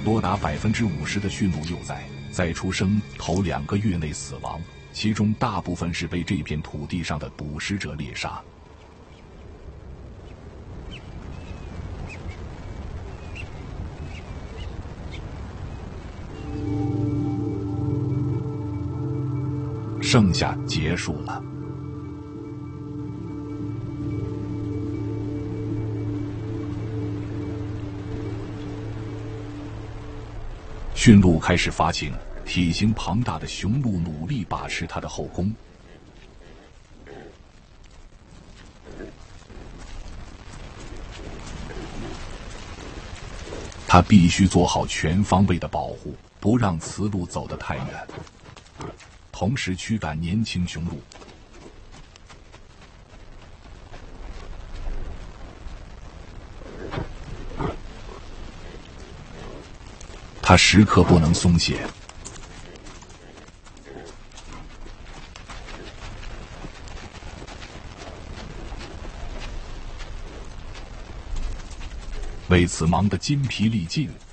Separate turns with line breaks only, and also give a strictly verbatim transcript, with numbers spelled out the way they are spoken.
多达百分之五十的驯鹿幼崽在出生头两个月内死亡，其中大部分是被这片土地上的捕食者猎杀。盛夏结束了。驯鹿开始发情，体型庞大的雄鹿努力把持它的后宫。它必须做好全方位的保护，不让雌鹿走得太远，同时驱赶年轻雄鹿。它时刻不能松懈。为此忙得筋疲力尽，